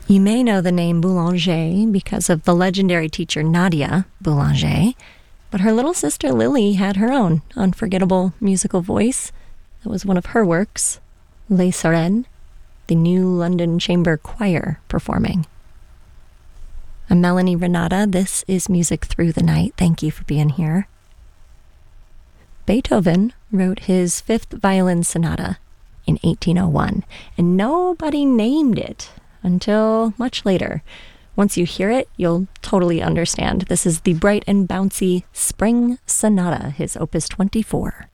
You may know the name Boulanger because of the legendary teacher Nadia Boulanger, but her little sister Lily had her own unforgettable musical voice. That was one of her works, Les Sirènes, the New London Chamber Choir performing. I'm Melanie Renata. This is Music Through the Night. Thank you for being here. Beethoven wrote his Fifth Violin Sonata in 1801, and nobody named it until much later. Once you hear it, you'll totally understand. This is the bright and bouncy Spring Sonata, his Opus 24.